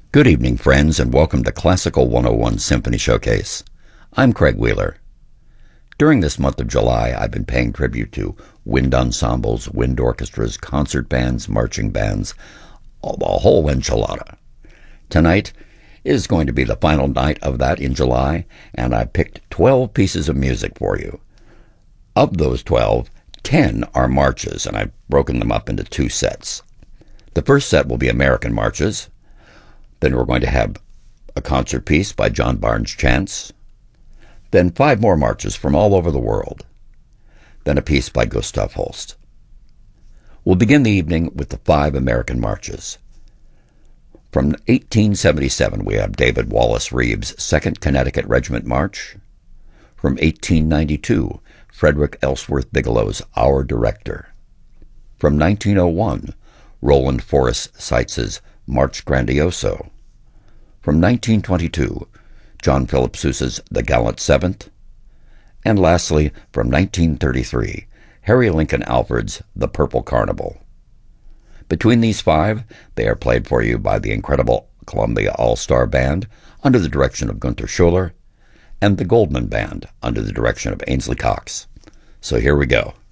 Good evening, friends, and welcome to Classical 101 Symphony Showcase. I'm Craig Wheeler. During this month of July, I've been paying tribute to wind ensembles, wind orchestras, concert bands, marching bands, a whole enchilada. Tonight is going to be the final night of that in July, and I picked 12 pieces of music for you. Of those 12, 10 are marches, and I've broken them up into two sets. The first set will be American marches. Then we're going to have a concert piece by John Barnes Chance. Then 5 more marches from all over the world. Then a piece by Gustav Holst. We'll begin the evening with the 5 American marches. From 1877, we have David Wallace Reeves' 2nd Connecticut Regiment March. From 1892, Frederick Ellsworth Bigelow's Our Director. From 1901, Roland Forrest Seitz's March Grandioso. From 1922, John Philip Sousa's The Gallant Seventh. And lastly, from 1933, Harry Lincoln Alford's The Purple Carnival. Between these 5, they are played for you by the incredible Columbia All-Star Band under the direction of Gunther Schuller and the Goldman Band under the direction of Ainsley Cox. So here we go.